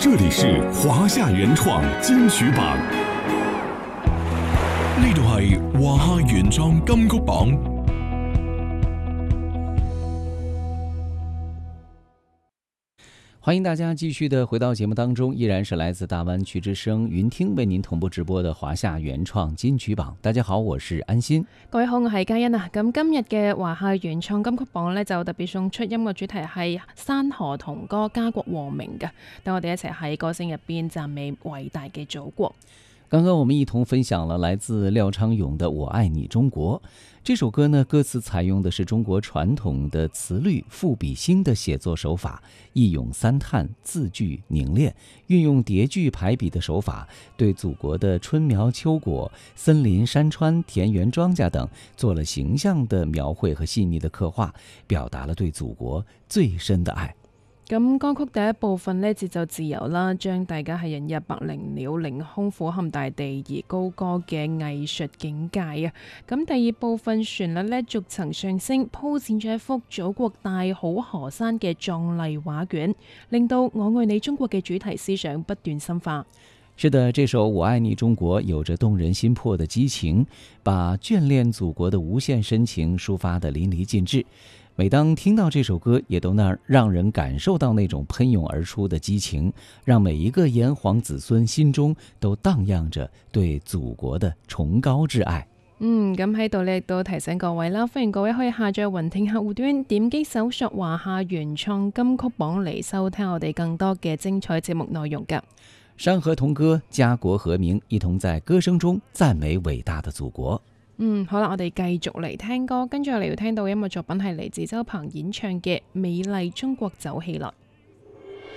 这里是華夏原創金曲榜， 呢度係華夏原創金曲榜。 欢迎大家继续的回到節目當中，依然是來自大灣區之聲雲聽為您同步直播的華夏原創金曲榜。大家好，我是安心。 各位好，我係嘉欣啊。咁今日嘅華夏原創金曲榜呢，就特別送出音樂主題係山河童歌家國和鳴嘅，等我哋一齊喺歌聲入邊讚美偉大嘅祖國。 剛剛我們一同分享了來自廖昌永的《我愛你中國》這首歌呢，歌詞採用的是中國傳統的詞律賦比興的寫作手法，一詠三嘆，字句凝練，運用疊句排比的手法，對祖國的春苗秋果、森林山川、田園莊稼等做了形象的描繪和細膩的刻畫，表達了對祖國最深的愛。 咁歌曲第一部分呢，節奏自由啦，將大家係引入百靈鳥凌空俯瞰大地而高歌嘅藝術境界啊！咁第二部分旋律呢，逐層上升，鋪展咗一幅祖國大好河山嘅壯麗畫卷，令到我愛你中國嘅主題思想不斷深化。 是的，這首《我愛你中國》有着動人心魄的激情，把眷戀祖國的無限深情抒發得淋漓盡致。每當聽到這首歌，也都能讓人感受到那種噴湧而出的激情，讓每一個炎黃子孫心中都蕩漾着對祖國的崇高之愛。 咁喺度呢亦都提醒各位啦，歡迎各位可以下載雲聽客戶端，點擊搜索華夏原創金曲榜嚟收聽我哋更多嘅精彩節目內容㗎。 山河童歌，家國和鳴，一同在歌聲中讚美偉大的祖國。 好啦，我哋繼續嚟聽歌，跟住我哋要聽到嘅音樂作品係嚟自周鵬演唱嘅《美麗中國走起來》。